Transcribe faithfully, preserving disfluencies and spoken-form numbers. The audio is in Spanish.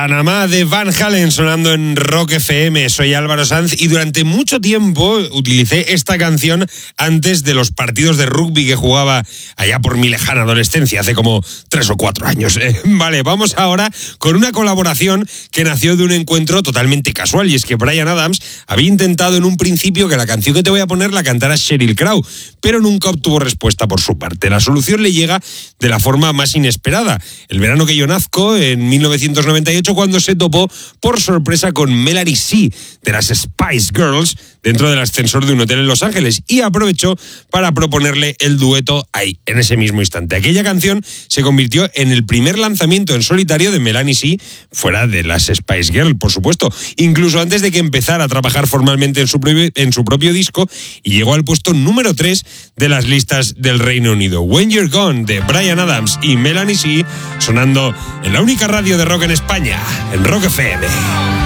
Panamá de Van Halen sonando en Rock F M. Soy Álvaro Sanz y durante mucho tiempo utilicé esta canción antes de los partidos de rugby que jugaba allá por mi lejana adolescencia, hace como tres o cuatro años. Eh, vale, vamos ahora con una colaboración que nació de un encuentro totalmente casual, y es que Bryan Adams había intentado en un principio que la canción que te voy a poner la cantara Sheryl Crow, pero nunca obtuvo respuesta por su parte. La solución le llega de la forma más inesperada. El verano que yo nazco, en mil novecientos noventa y ocho, cuando se topó por sorpresa con Melanie C de las Spice Girls dentro del ascensor de un hotel en Los Ángeles, y aprovechó para proponerle el dueto ahí, en ese mismo instante. Aquella canción se convirtió en el primer lanzamiento en solitario de Melanie C, fuera de las Spice Girls, por supuesto, incluso antes de que empezara a trabajar formalmente en su, propio, en su propio disco, y llegó al puesto número tres de las listas del Reino Unido. When You're Gone, de Bryan Adams y Melanie C, sonando en la única radio de rock en España, en Rock F M.